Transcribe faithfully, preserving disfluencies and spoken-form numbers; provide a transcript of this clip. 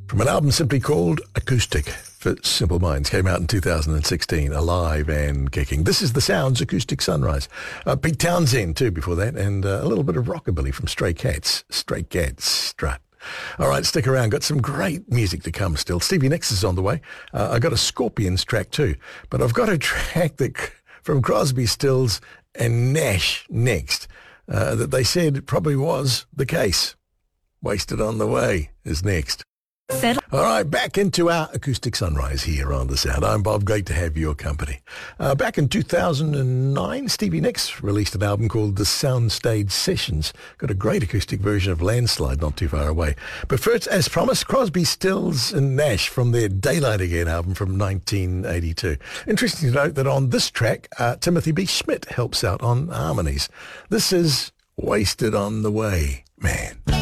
From an album simply called Acoustic for Simple Minds, came out in two thousand sixteen, alive and kicking. This is The Sounds, Acoustic Sunrise. Uh, Pete Townsend too before that, and uh, a little bit of rockabilly from Stray Cats. Stray Cats, strut. All right, stick around. Got some great music to come still. Stevie Nicks is on the way. Uh, I got a Scorpions track too, but I've got a track that from Crosby, Stills and Nash next uh, that they said probably was the case. Wasted on the Way is next. Settle. All right, back into our Acoustic Sunrise here on The Sound. I'm Bob, great to have your company. Uh, back in two thousand nine, Stevie Nicks released an album called The Soundstage Sessions. Got a great acoustic version of Landslide not too far away. But first, as promised, Crosby, Stills and Nash from their Daylight Again album from nineteen eighty-two. Interesting to note that on this track, uh, Timothy B. Schmidt helps out on harmonies. This is Wasted on the Way, man.